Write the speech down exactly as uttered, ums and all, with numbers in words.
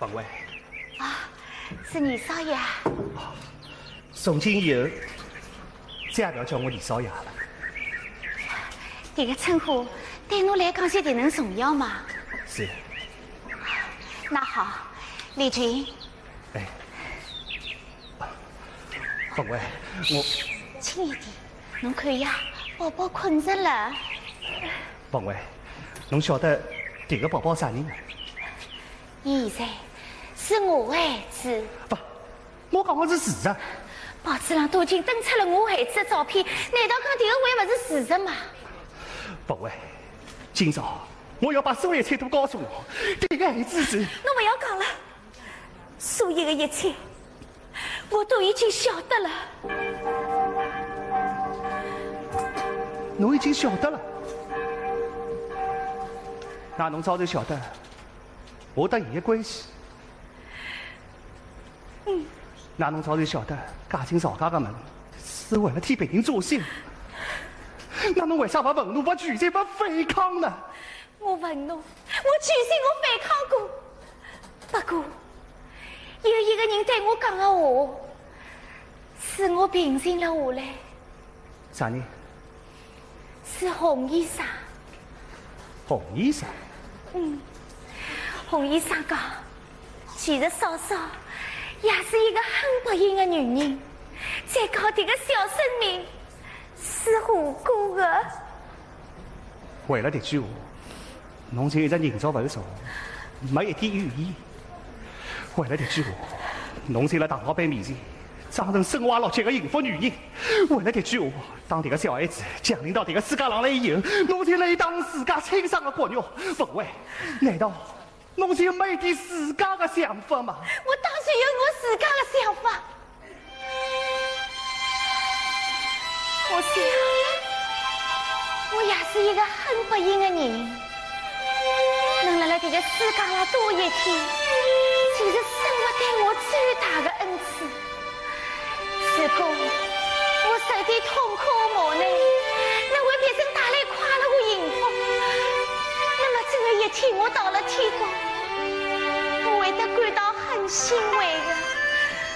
本位。 啊，是二少爷。 从今以后，再也不要叫我李少爷了。 这个称呼对我来讲就得能重要吗？ 是。 那好，李军。 哎，本位，我。 亲爱的，侬看呀，宝宝困着了。 本位，侬晓得这个宝宝啥人吗？ 现在是我的孩子。 不，我讲的是事实。 报纸上都已经登出了我孩子的照片，难道讲这个还不是事实吗？ 本位，今朝我要把所有一切都告诉我，这个孩子是…… 侬不要讲了，所有的一切我都已经晓得了。 侬已经晓得了，那侬早就晓得我和伊的关系。 嗯。 那侬早就晓得嫁进曹家的门是为了替别人着想。那侬为啥不愤怒、不拒绝、不反抗呢？ 我愤怒，我拒绝，我反抗过。不过有一个人对我讲的话，使我平静了下来。 啥人？ 是洪医生。 洪医生？ 嗯，洪医生讲，其实嫂嫂也是一个很不幸的女人，再讲这个小生命是无辜的。 为了这句话，侬就一直人造不熟，没一点怨言。为了这句话，侬在了唐老板面前装成生娃落脚的幸福女人。为了这句话，当这个小孩子降临到这个世界上来以后，侬就来当自家亲生的骨肉。本位，难道侬就没一点自家的想法吗？ 我当然有我自家的想法。我想，我也是一个很不幸的人，能辣辣这个世界上多一天，就是生活对我最大的恩赐。如果